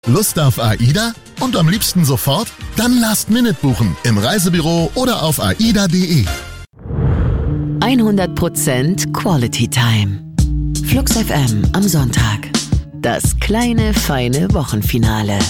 Lust auf AIDA? Und am liebsten sofort? Dann Last-Minute buchen im Reisebüro oder auf aida.de. 100% Quality Time. Flux FM am Sonntag. Das kleine, feine Wochenfinale.